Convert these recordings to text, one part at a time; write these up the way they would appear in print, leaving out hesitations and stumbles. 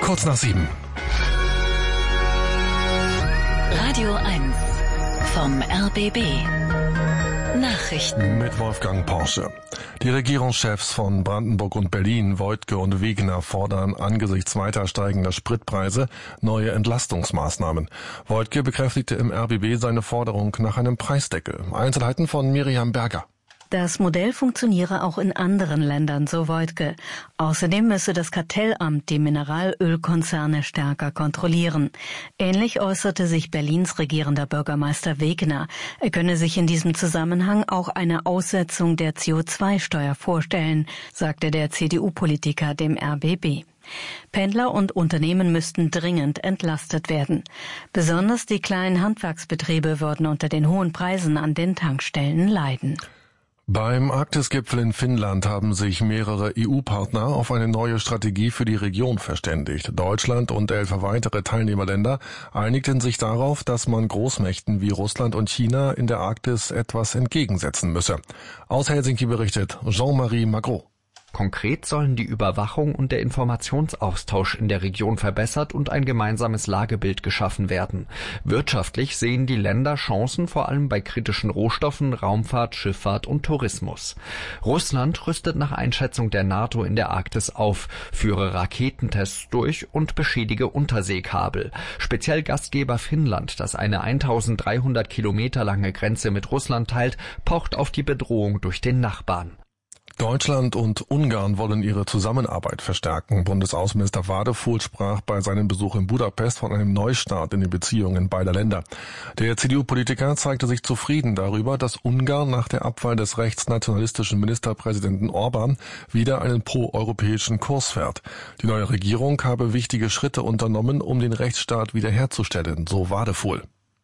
Kurz nach 7. Radio 1 vom RBB. Nachrichten mit Wolfgang Porsche. Die Regierungschefs von Brandenburg und Berlin, Woidke und Wegener, fordern angesichts weiter steigender Spritpreise neue Entlastungsmaßnahmen. Woidke bekräftigte im RBB seine Forderung nach einem Preisdeckel. Einzelheiten von Miriam Berger. Das Modell funktioniere auch in anderen Ländern, so Woidke. Außerdem müsse das Kartellamt die Mineralölkonzerne stärker kontrollieren. Ähnlich äußerte sich Berlins regierender Bürgermeister Wegener. Er könne sich in diesem Zusammenhang auch eine Aussetzung der CO2-Steuer vorstellen, sagte der CDU-Politiker dem RBB. Pendler und Unternehmen müssten dringend entlastet werden. Besonders die kleinen Handwerksbetriebe würden unter den hohen Preisen an den Tankstellen leiden. Beim Arktisgipfel in Finnland haben sich mehrere EU-Partner auf eine neue Strategie für die Region verständigt. Deutschland und 11 weitere Teilnehmerländer einigten sich darauf, dass man Großmächten wie Russland und China in der Arktis etwas entgegensetzen müsse. Aus Helsinki berichtet Jean-Marie Magro. Konkret sollen die Überwachung und der Informationsaustausch in der Region verbessert und ein gemeinsames Lagebild geschaffen werden. Wirtschaftlich sehen die Länder Chancen vor allem bei kritischen Rohstoffen, Raumfahrt, Schifffahrt und Tourismus. Russland rüstet nach Einschätzung der NATO in der Arktis auf, führe Raketentests durch und beschädige Unterseekabel. Speziell Gastgeber Finnland, das eine 1300 Kilometer lange Grenze mit Russland teilt, pocht auf die Bedrohung durch den Nachbarn. Deutschland und Ungarn wollen ihre Zusammenarbeit verstärken. Bundesaußenminister Wadefuhl sprach bei seinem Besuch in Budapest von einem Neustart in den Beziehungen beider Länder. Der CDU-Politiker zeigte sich zufrieden darüber, dass Ungarn nach der Abwahl des rechtsnationalistischen Ministerpräsidenten Orban wieder einen proeuropäischen Kurs fährt. Die neue Regierung habe wichtige Schritte unternommen, um den Rechtsstaat wiederherzustellen, so Wadefuhl.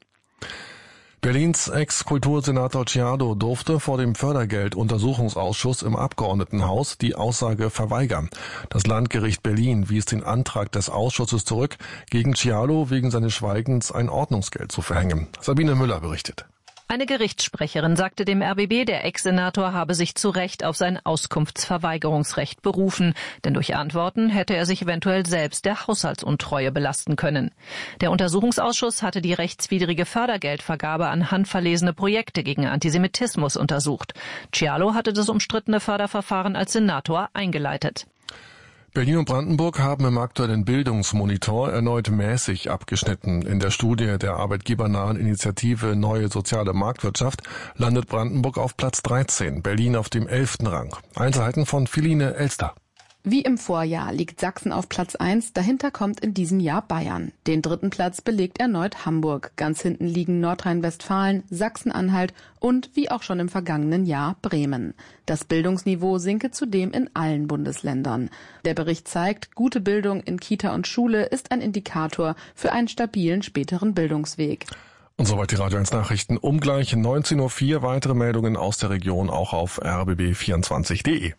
Berlins Ex-Kultursenator Cialo durfte vor dem Fördergeld-Untersuchungsausschuss im Abgeordnetenhaus die Aussage verweigern. Das Landgericht Berlin wies den Antrag des Ausschusses zurück, gegen Cialo wegen seines Schweigens ein Ordnungsgeld zu verhängen. Sabine Müller berichtet. Eine Gerichtssprecherin sagte dem RBB, der Ex-Senator habe sich zu Recht auf sein Auskunftsverweigerungsrecht berufen, denn durch Antworten hätte er sich eventuell selbst der Haushaltsuntreue belasten können. Der Untersuchungsausschuss hatte die rechtswidrige Fördergeldvergabe an handverlesene Projekte gegen Antisemitismus untersucht. Cialo hatte das umstrittene Förderverfahren als Senator eingeleitet. Berlin und Brandenburg haben im aktuellen Bildungsmonitor erneut mäßig abgeschnitten. In der Studie der arbeitgebernahen Initiative Neue Soziale Marktwirtschaft landet Brandenburg auf Platz 13, Berlin auf dem 11. Rang. Einzelheiten von Philine Elster. Wie im Vorjahr liegt Sachsen auf Platz 1, dahinter kommt in diesem Jahr Bayern. Den 3. Platz belegt erneut Hamburg. Ganz hinten liegen Nordrhein-Westfalen, Sachsen-Anhalt und, wie auch schon im vergangenen Jahr, Bremen. Das Bildungsniveau sinke zudem in allen Bundesländern. Der Bericht zeigt, gute Bildung in Kita und Schule ist ein Indikator für einen stabilen späteren Bildungsweg. Und soweit die Radio 1 Nachrichten. Um gleich 19.04 Uhr weitere Meldungen aus der Region auch auf rbb24.de.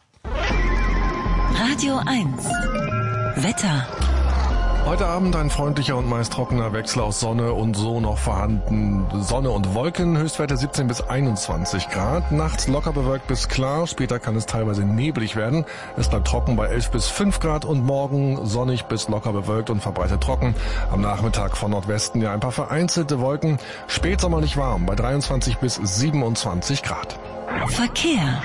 Radio 1 Wetter. Heute Abend ein freundlicher und meist trockener Wechsel aus Sonne und so noch vorhanden. Sonne und Wolken, Höchstwerte 17 bis 21 Grad. Nachts locker bewölkt bis klar, später kann es teilweise neblig werden. Es bleibt trocken bei 11 bis 5 Grad und morgen sonnig bis locker bewölkt und verbreitet trocken. Am Nachmittag von Nordwesten ja ein paar vereinzelte Wolken. Spätsommerlich warm bei 23 bis 27 Grad. Verkehr.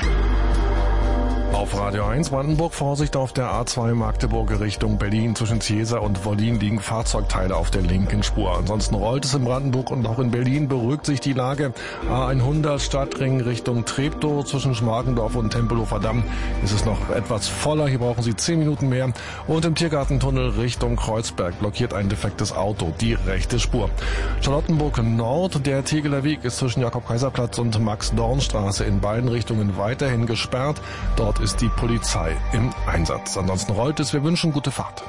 Auf Radio 1 Brandenburg Vorsicht auf der A2 Magdeburg Richtung Berlin. Zwischen Ziesa und Wollin liegen Fahrzeugteile auf der linken Spur. Ansonsten rollt es in Brandenburg und auch in Berlin, beruhigt sich die Lage. A100 Stadtring Richtung Treptow zwischen Schmargendorf und Tempelhofer Damm ist es noch etwas voller. Hier brauchen Sie 10 Minuten mehr. Und im Tiergartentunnel Richtung Kreuzberg blockiert ein defektes Auto die rechte Spur. Charlottenburg Nord, der Tegeler Weg ist zwischen Jakob-Kaiser-Platz und Max-Dorn-Straße in beiden Richtungen weiterhin gesperrt. Dort ist die Polizei im Einsatz. Ansonsten rollt es. Wir wünschen gute Fahrt.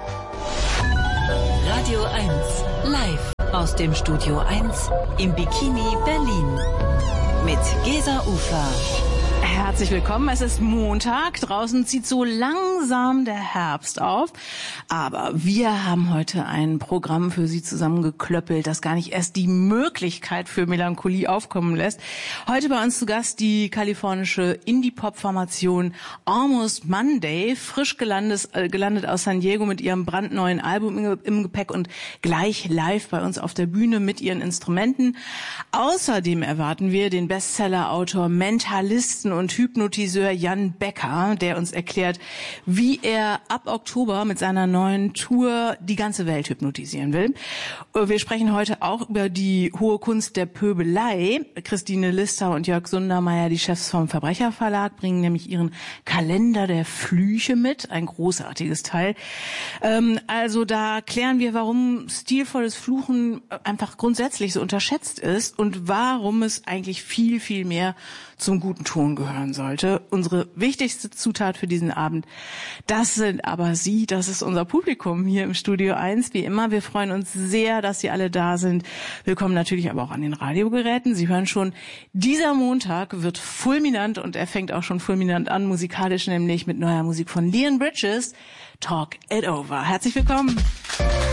Radio 1 live aus dem Studio 1 im Bikini Berlin mit Gesa Ufer. Herzlich willkommen. Es ist Montag. Draußen zieht so langsam der Herbst auf. Aber wir haben heute ein Programm für Sie zusammengeklöppelt, das gar nicht erst die Möglichkeit für Melancholie aufkommen lässt. Heute bei uns zu Gast die kalifornische Indie-Pop-Formation Almost Monday, frisch gelandet aus San Diego mit ihrem brandneuen Album im Gepäck und gleich live bei uns auf der Bühne mit ihren Instrumenten. Außerdem erwarten wir den Bestseller-Autor, Mentalisten und Hypnotiseur Jan Becker, der uns erklärt, wie er ab Oktober mit seiner neuen Tour die ganze Welt hypnotisieren will. Wir sprechen heute auch über die hohe Kunst der Pöbelei. Christine Lister und Jörg Sundermeier, die Chefs vom Verbrecherverlag, bringen nämlich ihren Kalender der Flüche mit. Ein großartiges Teil. Also da klären wir, warum stilvolles Fluchen einfach grundsätzlich so unterschätzt ist und warum es eigentlich viel, viel mehr zum guten Ton gehören sollte. Unsere wichtigste Zutat für diesen Abend, das sind aber Sie, das ist unser Publikum hier im Studio 1. Wie immer, wir freuen uns sehr, dass Sie alle da sind. Willkommen natürlich aber auch an den Radiogeräten. Sie hören schon, dieser Montag wird fulminant und er fängt auch schon fulminant an, musikalisch nämlich mit neuer Musik von Leon Bridges, Talk It Over. Herzlich willkommen.